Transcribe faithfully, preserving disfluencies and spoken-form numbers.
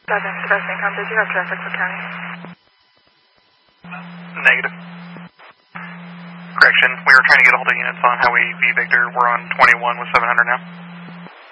seven, Sebastian County, do you have traffic for county? Negative. Correction, we were trying to get a hold of units on Highway V Victor. We're on twenty-one with seven hundred now.